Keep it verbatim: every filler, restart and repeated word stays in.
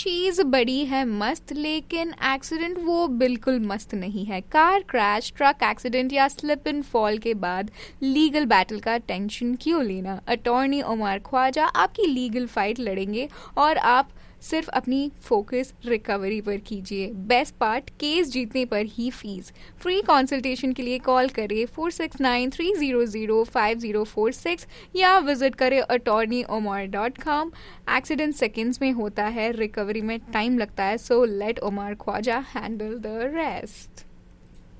चीज बड़ी है मस्त, लेकिन एक्सीडेंट वो बिल्कुल मस्त नहीं है। कार क्रैश, ट्रक एक्सीडेंट या स्लिप एंड फॉल के बाद लीगल बैटल का टेंशन क्यों लेना। अटॉर्नी उमर ख्वाजा आपकी लीगल फाइट लड़ेंगे और आप सिर्फ अपनी फोकस रिकवरी पर कीजिए। बेस्ट पार्ट, केस जीतने पर ही फीस। फ्री कंसल्टेशन के लिए कॉल करें four six nine three zero zero five zero four six या विजिट करें attorney Umar dot com. Accident seconds में होता है, रिकवरी में टाइम लगता है, so let Umar Khwaja handle the rest.